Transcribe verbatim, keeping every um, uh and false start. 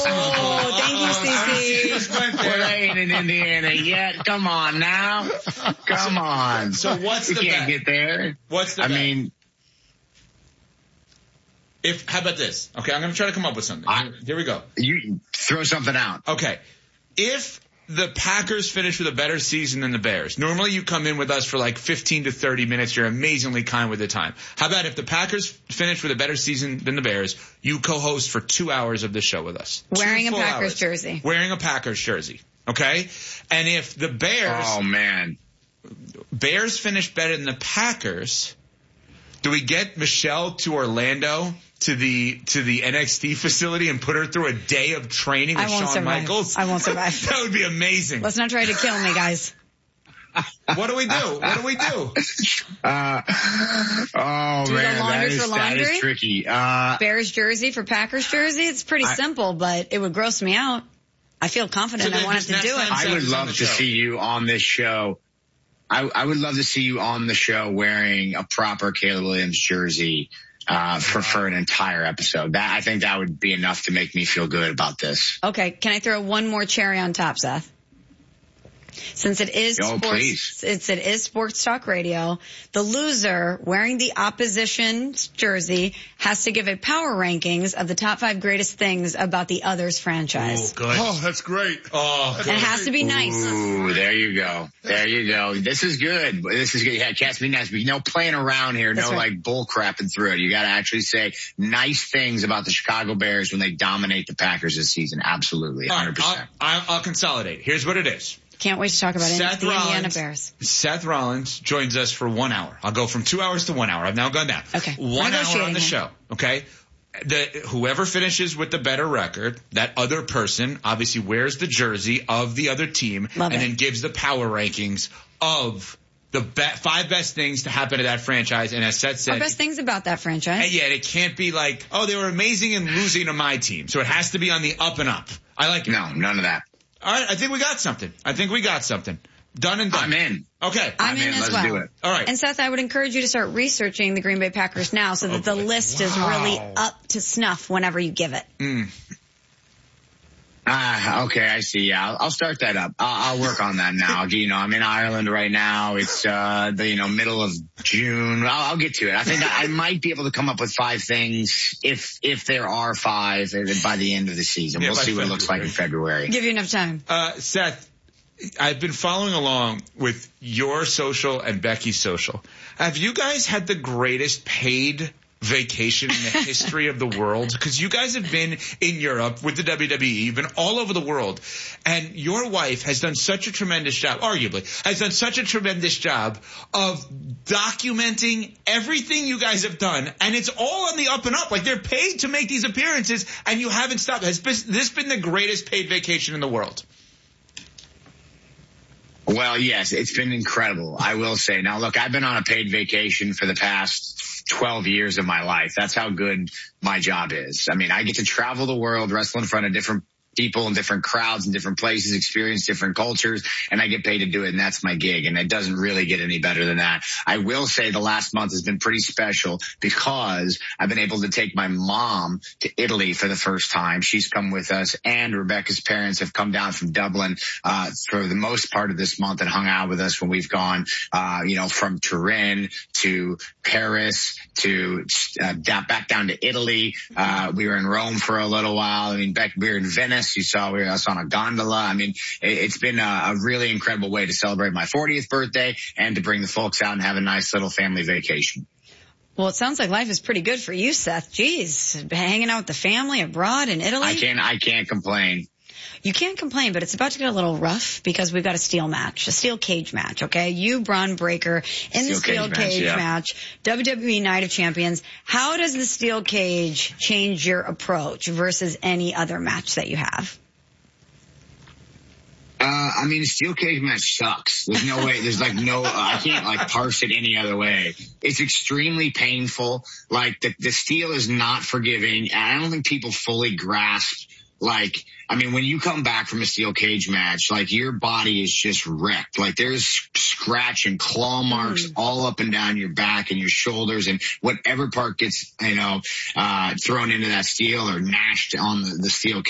Oh, thank you, Cece. We're ain't in Indiana yet. Come on now. Come on. So what's we the can't bet? get there. What's the I bet? mean, if how about this? Okay, I'm going to try to come up with something. I, Here we go. You throw something out. Okay. If the Packers finish with a better season than the Bears, normally you come in with us for like fifteen to thirty minutes. You're amazingly kind with the time. How about if the Packers finish with a better season than the Bears, you co-host for two hours of the show with us. Wearing Two a full Packers hours. jersey. Wearing a Packers jersey. Okay? And if the Bears, Oh, man. Bears finish better than the Packers, do we get Michelle to Orlando to the to the N X T facility and put her through a day of training with I won't Shawn survive. Michaels? I won't survive. That would be amazing. Let's not try to kill me, guys. What do we do? What do we do? Uh, oh, Do the man. laundry That is, for that laundry? is tricky. Uh, Bears jersey for Packers jersey? It's pretty I- simple, but it would gross me out. I feel confident So then I wanted just to next do time- it. I would Saturdays on love the to show. see you on this show. I, I would love to see you on the show wearing a proper Caleb Williams jersey uh, for, for an entire episode. That I think that would be enough to make me feel good about this. Okay, can I throw one more cherry on top, Seth? Since it is Oh, sports, please. since it is sports talk radio, the loser wearing the opposition's jersey has to give a power rankings of the top five greatest things about the other's franchise. Oh, good. Oh, that's great. Oh, And it has to be nice. Ooh, there you go. There you go. This is good. This is good. Yeah, it has to be nice. But no playing around here. That's no right. like bull crapping through it. You got to actually say nice things about the Chicago Bears when they dominate the Packers this season. Absolutely. All one right, hundred percent. I'll, I'll, I'll consolidate. Here's what it is. Can't wait to talk about it. Seth The Indiana Rollins, Bears. Seth Rollins joins us for one hour. I'll go from two hours to one hour. I've now gone down. Okay. One hour on Negotiating the here. show. Okay. The, whoever finishes with the better record, that other person obviously wears the jersey of the other team Love and it. then gives the power rankings of the be- five best things to happen to that franchise. And as Seth said, What best things about that franchise? and yet it can't be like, oh, they were amazing and losing to my team. So it has to be on the up and up. I like it. No, none of that. All right. I think we got something. I think we got something. Done and done. I'm in. Okay. I'm, I'm in, in. as Let's well. do it. All right. And Seth, I would encourage you to start researching the Green Bay Packers now so that the list is really up to snuff whenever you give it. Mm. Ah, okay, I see. Yeah, I'll, I'll start that up. I'll, I'll work on that now. You know, I'm in Ireland right now. It's, uh, the, you know, middle of June. I'll, I'll get to it. I think I, I might be able to come up with five things if, if there are five by the end of the season. Yeah, we'll by see what it looks like in February. Give you enough time. Uh, Seth, I've been following along with your social and Becky's social. Have you guys had the greatest paid vacation in the history of the world? Because you guys have been in Europe with the W W E, you've been all over the world, and your wife has done such a tremendous job, arguably, has done such a tremendous job of documenting everything you guys have done, and it's all on the up and up. Like, they're paid to make these appearances, and you haven't stopped. Has this been the greatest paid vacation in the world? Well, yes, it's been incredible. I will say. Now, look, I've been on a paid vacation for the past twelve years of my life. That's how good my job is. I mean, I get to travel the world, wrestle in front of different people in different crowds in different places, experience different cultures, and I get paid to do it, and that's my gig, and it doesn't really get any better than that. I will say the last month has been pretty special because I've been able to take my mom to Italy for the first time. She's come with us, and Rebecca's parents have come down from Dublin uh for the most part of this month and hung out with us when we've gone, uh you know, from Turin to Paris to uh, back down to Italy. Uh we were in Rome for a little while. I mean, back we were in Venice. You saw we were us on a gondola. I mean, it, it's been a, a really incredible way to celebrate my fortieth birthday and to bring the folks out and have a nice little family vacation. Well, it sounds like life is pretty good for you, Seth. Jeez, hanging out with the family abroad in Italy. I can't, I can't complain. You can't complain, but it's about to get a little rough because we've got a steel match, a steel cage match, okay? You, Braun Breaker, in the steel cage cage match, yeah. match, W W E Night of Champions. How does the steel cage change your approach versus any other match that you have? Uh, I mean, the steel cage match sucks. There's no way, there's like no, uh, I can't like parse it any other way. It's extremely painful. Like the, the steel is not forgiving. And I don't think people fully grasp, like, I mean, when you come back from a steel cage match, like your body is just wrecked. Like there's scratch and claw marks mm. all up and down your back and your shoulders, and whatever part gets, you know, uh, thrown into that steel or gnashed on the, the steel cage.